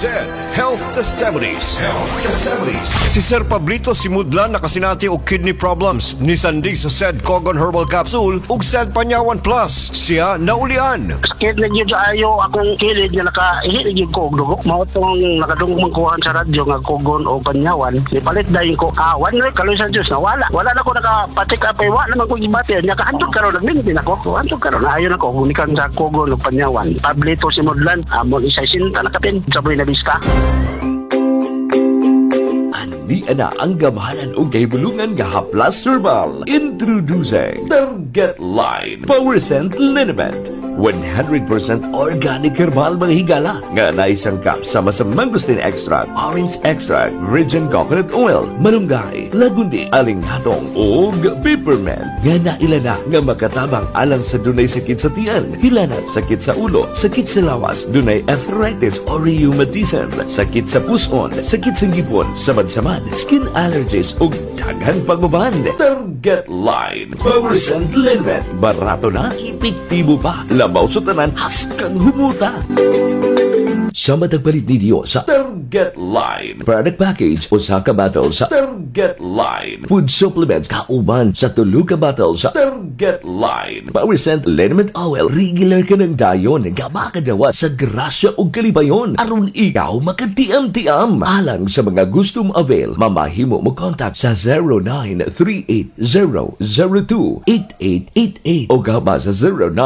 ZED Health Testimonies. Si Sir Pablito Simudlan nakasinati og kidney problems ni Sandig sa ZED Cogon Herbal Capsule ug ZED Panyawan Plus. Siya naulian. Sakit na yun sa ayo akong kilid nga nakaihit yun ko og dugo. Mao tong nakadungog magkuhan sa radyo nga Cogon o Panyawan. Ipalit dayon ko awan na kaloy sa Diyos na wala. Wala na ko nakapatik apay wa naman ko gibati. Nya kahandog karon nagmintin ako. Handog karon ayo na ko gunikan sa Cogon o Panyawan. Pablito Simudlan amon isa sinta nakapin sa Buena Vista. Di ana ang gamahalan o kahibulungan nga Haplas Herbal. Introducing Target Line Power Scent Liniment. 100% organic herbal mga higala nga naisangkap sama sa mangosteen extract, orange extract, virgin coconut oil, malunggay, lagundi, alinghatong ug peppermint nga nailana nga makatabang alang sa dunay sakit sa tiyan, hilanat, sakit sa ulo, sakit sa lawas, dunay arthritis or rheumatism, sakit sa puson, sakit sa ngipon, samad-samad, skin allergies ug daghan pag-uban. Target Line Power Scent Liniment. Barato na, epektibo pa. Labaw sa tanan, haskang humuta. Sa matagpalit ninyo sa Target Line product package o sa kabatal sa Target Line food supplements kauban sa tulog kabatal sa Target Line Power Scent Liniment Oil regular ka ng dayon nga makadawa sa grasya o kalibayon aron ikaw makatiam-tiam. Alang sa mga gustong avail mamahimo mo contact sa 0938-002-8888 o gaba sa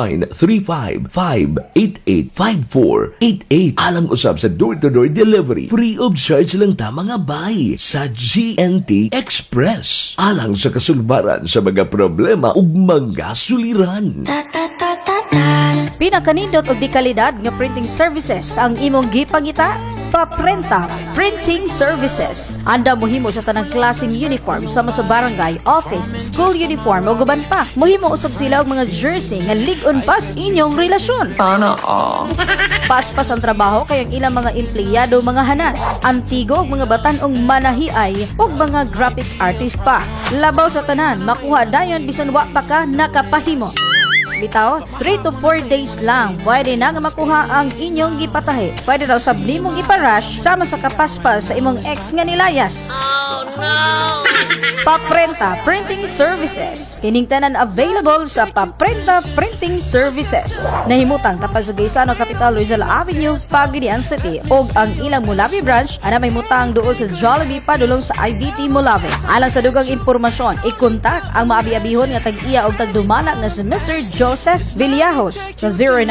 0935-588-5488. Alang usab sa door-to-door delivery. Free of charge lang ta mga bay sa GNT Express. Alang sa kasulbaran sa mga problema ug mga suliran. Pinakanindot og di kalidad nga printing services ang imong gipangita. Paprenta Printing Services. Anda mohimo sa tanang klaseng uniform sama sa barangay, office, school uniform o guban pa. Mohimo usab sila og mga jersey nga lig-on pas inyong relasyon. Paspas ang trabaho kay ang ilang mga empleyado mga hanas, antigo og mga batanong manahiay ug mga graphic artist pa. Labaw sa tanan, makuha dayon bisan wa pa ka nakapahimo. Bitaw, 3 to 4 days lang pwede na nga makuha ang inyong gipatahi. Pwede raw sab nimong iparush sama sa kapaspas sa imong ex nga nilayas. Oh no! Paprenta Printing Services. Kining tanan available sa Paprenta Printing Services. Nahimutang tapad sa Gaisano Capital Rizal Avenue, Pagadian City ug ang ilang Mulawi branch ana may mutang duol sa Jollibee padulong sa IBT Mulawi. Alang sa dugang impormasyon, i-kontak ang maabi-abihon nga tag-iya og tagdumala nga si Mr. Joseph Villajos sa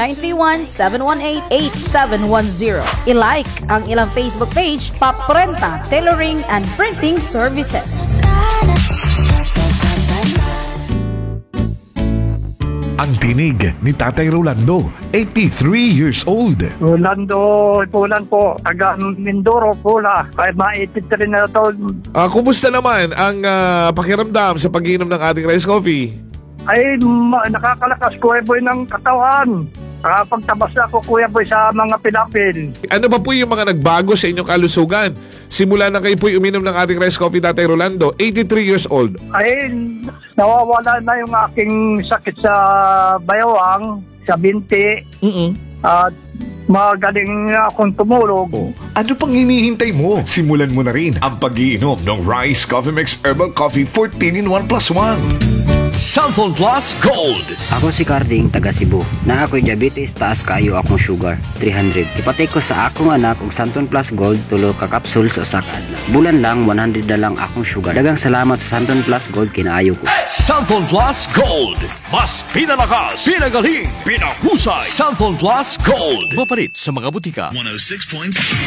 0931-718-8710. I-like ang ilang Facebook page, Paprenta Tailoring and Printing Services. Ang tinig ni Tatay Rolando, 83 years old. Rolando Pulan po, taga Mindoro Pula, ay ma-83 na taon. Kumusta naman ang pakiramdam sa pag-iinom ng ating rice coffee? Ay nakakalakas Kuya Boy ng katawan. Pagtabas na ako Kuya Boy sa mga pinapil. Ano ba po yung mga nagbago sa inyong kalusugan? Simula na kayo po uminom ng ating rice coffee, Tatay Rolando, 83 years old. Ay nawawala na yung aking sakit sa bayawang, sa binti. At magaling na akong tumulog. Ano pang hinihintay mo? Simulan mo na rin ang pag-iinom ng Rice Coffee Mix Herbal Coffee 14-in-1 + 1. Samphon Plus Gold. Ako si Carding, taga Cebu. Na ako'y diabetes, taas kayo akong sugar, 300. Ipatay ko sa akong anak og Samphon Plus Gold, tulo ka capsules o usa ka adlaw. Bulan lang, 100 na lang akong sugar. Dagang salamat sa Samphon Plus Gold, kinaayo ko. Samphon Plus Gold. Mas pinalakas, pinagaling, pinahusay. Samphon Plus Gold. Mapalit sa mga butika. 106.7